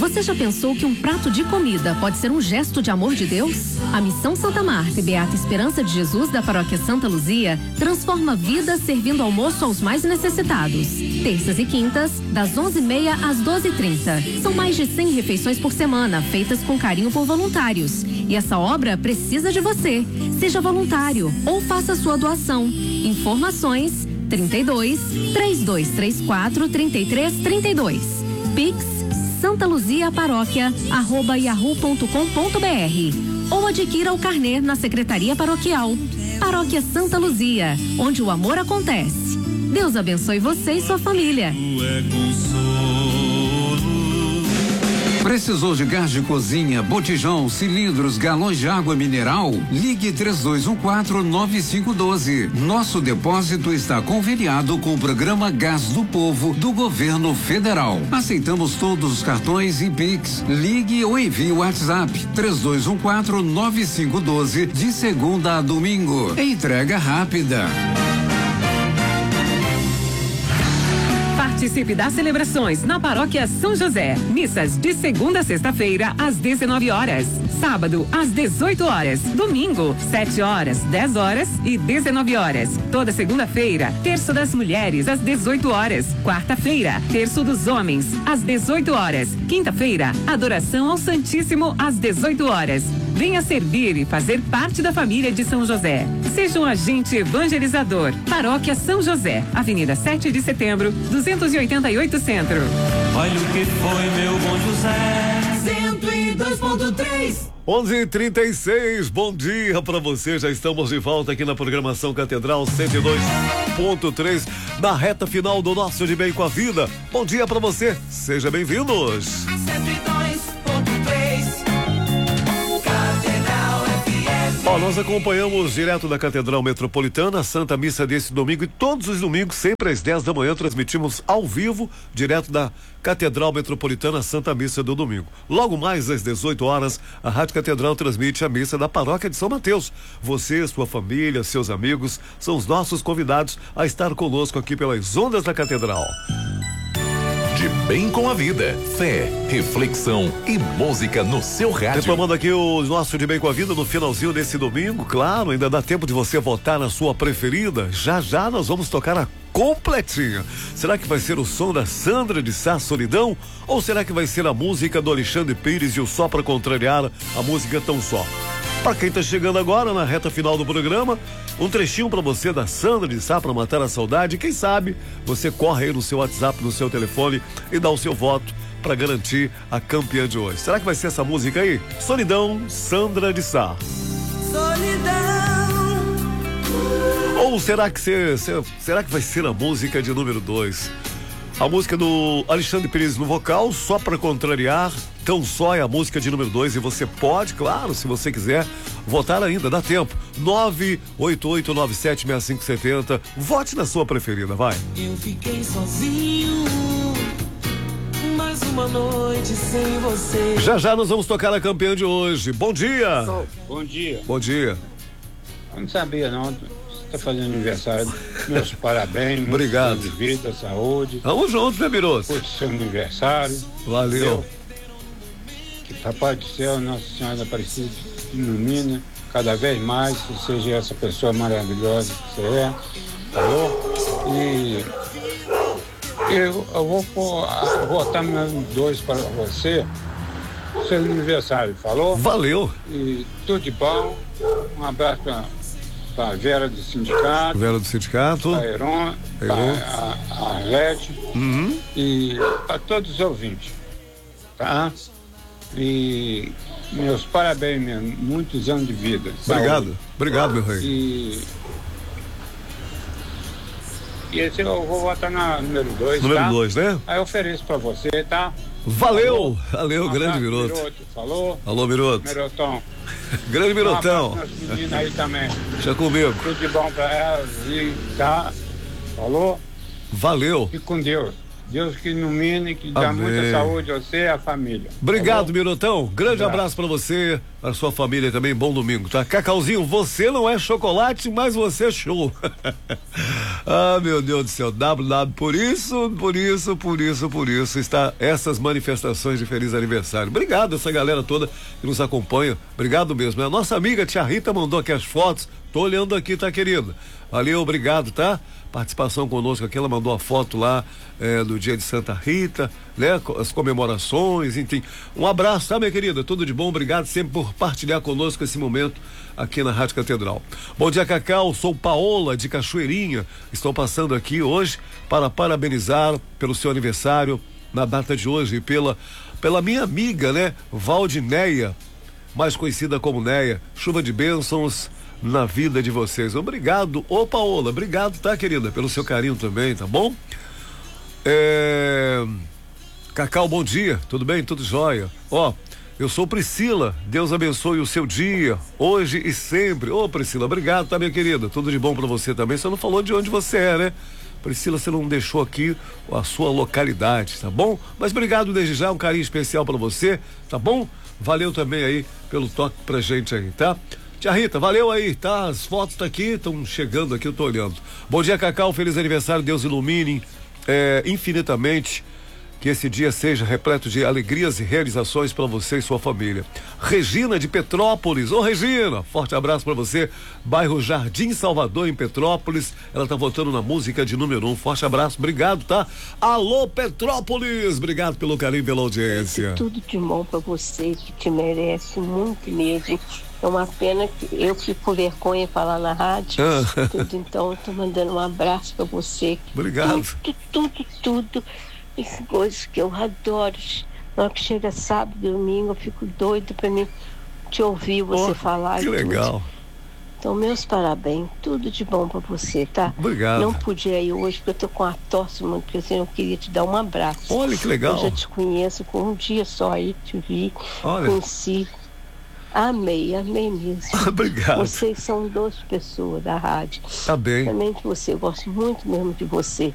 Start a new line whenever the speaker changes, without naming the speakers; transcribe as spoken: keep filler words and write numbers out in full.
Você já pensou que um prato de comida pode ser um gesto de amor de Deus? A Missão Santa Marta e Beata Esperança de Jesus da Paróquia Santa Luzia transforma vidas servindo almoço aos mais necessitados. Terças e quintas, das onze e meia às doze e trinta. São mais de cem refeições por semana, feitas com carinho por voluntários. E essa obra precisa de você. Seja voluntário ou faça sua doação. Informações trinta e dois, três dois três quatro, trinta e três trinta e dois. Pix Santa Luzia Paróquia arroba yahoo ponto com ponto br ou adquira o carnê na Secretaria Paroquial. Paróquia Santa Luzia, onde o amor acontece. Deus abençoe você e sua família.
Precisou de gás de cozinha, botijão, cilindros, galões de água mineral? Ligue três dois um quatro, nove cinco um dois. Nosso depósito está conveniado com o programa Gás do Povo do Governo Federal. Aceitamos todos os cartões e Pix. Ligue ou envie o WhatsApp três dois um quatro, nove cinco um dois de segunda a domingo. Entrega rápida.
Participe das celebrações na Paróquia São José. Missas de segunda a sexta-feira às dezenove horas. Sábado às dezoito horas. Domingo, sete horas, dez horas e dezenove horas. Toda segunda-feira, terço das mulheres às dezoito horas. Quarta-feira, terço dos homens às dezoito horas. Quinta-feira, adoração ao Santíssimo às dezoito horas. Venha servir e fazer parte da família de São José. Seja um agente evangelizador. Paróquia São José, Avenida sete de Setembro, duzentos e oitenta e oito Centro.
Olha o que foi, meu bom José. cento e dois ponto três.
onze e trinta e seis, bom dia pra você. Já estamos de volta aqui na programação Catedral cento e dois ponto três, na reta final do nosso De Bem com a Vida. Bom dia pra você, seja bem-vindos.
cento e dois ponto três.
Ó, nós acompanhamos direto da Catedral Metropolitana a Santa Missa desse domingo e todos os domingos, sempre às dez da manhã, transmitimos ao vivo, direto da Catedral Metropolitana, a Santa Missa do domingo. Logo mais às dezoito horas, a Rádio Catedral transmite a missa da Paróquia de São Mateus. Você, sua família, seus amigos, são os nossos convidados a estar conosco aqui pelas ondas da Catedral.
De Bem com a Vida, fé, reflexão e música no seu rádio.
Retomando aqui o nosso De Bem com a Vida no finalzinho desse domingo, claro, ainda dá tempo de você votar na sua preferida. Já já nós vamos tocar a completinha. Será que vai ser o som da Sandra de Sá, Solidão? Ou será que vai ser a música do Alexandre Pires e o Só Pra Contrariar, a música Tão Só? Para quem tá chegando agora na reta final do programa, um trechinho para você da Sandra de Sá, para matar a saudade. Quem sabe você corre aí no seu WhatsApp, no seu telefone e dá o seu voto para garantir a campeã de hoje. Será que vai ser essa música aí? Solidão, Sandra de Sá.
Solidão.
Ou será que ser, ser, será que vai ser a música de número dois? A música do Alexandre Pires no vocal, Só Pra Contrariar, Tão Só é a música de número dois e você pode, claro, se você quiser, votar ainda, dá tempo. nove oito oito nove sete seis cinco sete zero, vote na sua preferida, vai.
Eu fiquei sozinho, mais uma noite sem você.
Já já nós vamos tocar a campeã de hoje. Bom dia.
Bom dia.
Bom dia.
Eu não sabia não, você está fazendo aniversário, meus parabéns.
Obrigado.
De vida, saúde.
Vamos juntos, né, Miroso?
Por seu aniversário.
Valeu.
Que Papai do Céu, Nossa Senhora Aparecida, ilumina cada vez mais, que seja essa pessoa maravilhosa que você é, falou? E eu, eu vou pôr, votar meus dois para você, seu aniversário, falou?
Valeu.
E tudo de bom, um abraço para a Vera do Sindicato.
Vera do Sindicato.
A Heron, a, a Arlete,
uhum.
E para todos os ouvintes, tá? E meus parabéns mesmo, muitos anos de vida.
Obrigado,
saúde.
Obrigado, meu rei.
E, e esse eu vou votar na número dois,
Número dois,
tá?
né?
Aí eu ofereço pra você, tá?
Valeu, valeu,
um
grande
Miroto.
Miroto.
Falou?
Alô, Miroto.
Mirotão.
Grande Mirotão.
Um abraço pras meninas aí também.
Deixa comigo.
Tudo de bom pra elas e tá? Falou?
Valeu.
E com Deus. Deus que ilumine, que dá
Amém.
muita saúde a você e a família.
Obrigado,
tá
Mirotão. Grande
Obrigado.
abraço pra você. para sua família também, bom domingo, tá? Cacauzinho, você não é chocolate, mas você é show. Ah, meu Deus do céu, W W, por isso, por isso, por isso, por isso, está essas manifestações de feliz aniversário. Obrigado essa galera toda que nos acompanha, obrigado mesmo. A nossa amiga tia Rita mandou aqui as fotos, tô olhando aqui, tá, querida? Valeu, obrigado, tá? Participação conosco aqui, ela mandou a foto lá é, do dia de Santa Rita, né? As comemorações, enfim. Um abraço, tá, minha querida? Tudo de bom, obrigado sempre por partilhar conosco esse momento aqui na Rádio Catedral. Bom dia, Cacau, sou Paola de Cachoeirinha, estou passando aqui hoje para parabenizar pelo seu aniversário na data de hoje e pela, pela minha amiga, né? Valdineia, mais conhecida como Neia. Chuva de bênçãos na vida de vocês. Obrigado, ô Paola, obrigado, tá, querida, pelo seu carinho também, tá bom? É... Cacau, bom dia, tudo bem? Tudo jóia? Ó, eu sou Priscila, Deus abençoe o seu dia, hoje e sempre. Ô Priscila, obrigado, tá, minha querida? Tudo de bom pra você também, você não falou de onde você é, né? Priscila, você não deixou aqui a sua localidade, tá bom? Mas obrigado desde já, um carinho especial pra você, tá bom? Valeu também aí pelo toque pra gente aí, tá? Tia Rita, valeu aí, tá? As fotos tá aqui, estão chegando aqui, eu tô olhando. Bom dia, Cacau, feliz aniversário, Deus ilumine é, infinitamente, que esse dia seja repleto de alegrias e realizações para você e sua família. Regina de Petrópolis, ô Regina, forte abraço para você, bairro Jardim Salvador em Petrópolis, ela tá votando na música de número um, forte abraço, obrigado, tá? Alô Petrópolis, obrigado pelo carinho, pela audiência.
Tudo de bom para você, que te merece muito mesmo. É uma pena que eu fico com vergonha de falar na rádio. Ah. Tudo, então eu tô mandando um abraço para você.
Obrigado.
Tudo, tudo, tudo. Essas coisas que eu adoro. Na hora que chega sábado, domingo, eu fico doido para mim te ouvir você oh, falar.
Que legal.
Tudo. Então, meus parabéns. Tudo de bom para você, tá?
Obrigado.
Não podia ir hoje porque eu tô com a tosse, mano, porque assim, eu queria te dar um abraço.
Olha que legal.
Eu já te conheço, com um dia só aí, te vi,
Olha.
conheci. Amei, amei mesmo.
Obrigado.
Vocês são duas pessoas da rádio.
Tá bem.
Também de você, eu gosto muito mesmo de você.